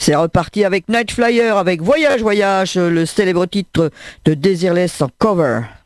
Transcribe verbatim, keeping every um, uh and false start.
C'est reparti avec Night Flyer, avec Voyage, Voyage, le célèbre titre de Desireless en cover.